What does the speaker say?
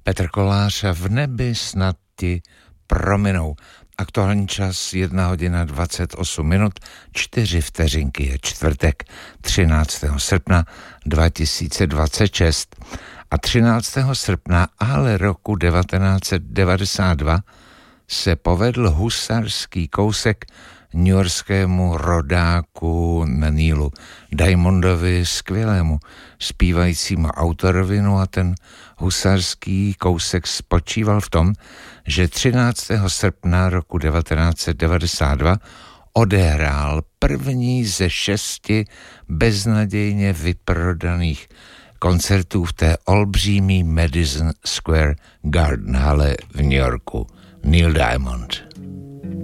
Petr Kolář a V nebi snad ti prominou. Aktuální čas 1 hodina 28 minut, 4 vteřinky, je čtvrtek 13. srpna 2026 a 13. srpna ale roku 1992 se povedl husarský kousek newyorskému rodáku Neelu Diamondovi, skvělému zpívajícímu autorovi. No a ten husarský kousek spočíval v tom, že 13. srpna roku 1992 odehrál první ze 6 beznadějně vyprodaných koncertů v té olbřímý Madison Square Garden hale v New Yorku. Neil Diamond.